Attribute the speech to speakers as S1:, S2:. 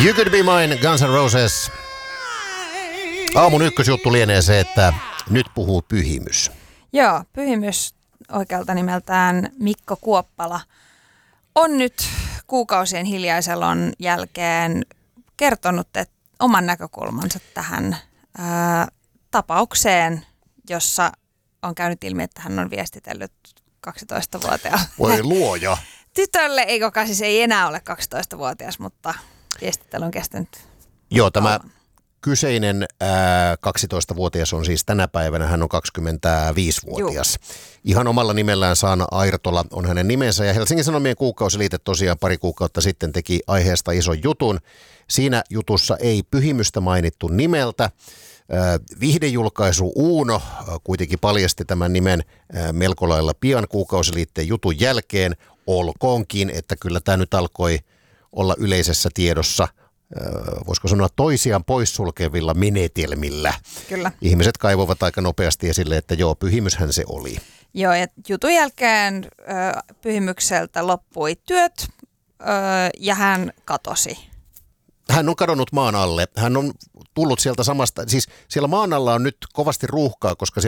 S1: You Could Be Mine, Guns N' Roses. Aamun ykkösjuttu lienee se, että nyt puhuu Pyhimys.
S2: Joo, Pyhimys oikealta nimeltään Mikko Kuoppala on nyt kuukausien hiljaiselon jälkeen kertonut oman näkökulmansa tähän tapaukseen, jossa on käynyt ilmi, että hän on viestitellyt 12-vuotiaan.
S1: Voi luoja.
S2: Tytölle, joka siis ei enää ole 12-vuotias, mutta viestittely on kestänyt.
S1: Joo, tämä kyseinen 12-vuotias on siis tänä päivänä, hän on 25-vuotias. Ihan omalla nimellään Saana Airtola on hänen nimensä ja Helsingin Sanomien kuukausiliite tosiaan pari kuukautta sitten teki aiheesta ison jutun. Siinä jutussa ei Pyhimystä mainittu nimeltä. Viihdejulkaisu Uuno kuitenkin paljasti tämän nimen melko lailla pian kuukausiliitteen jutun jälkeen. Olkoonkin, että kyllä tämä nyt alkoi olla yleisessä tiedossa, voisiko sanoa toisiaan poissulkevilla menetelmillä.
S2: Kyllä.
S1: Ihmiset kaivoivat aika nopeasti esille, että joo, Pyhimyshän se oli.
S2: Joo, ja jutun jälkeen Pyhimykseltä loppui työt ja hän katosi.
S1: Hän on kadonnut maan alle. Hän on tullut sieltä samasta, siis siellä maan alla on nyt kovasti ruuhkaa, koska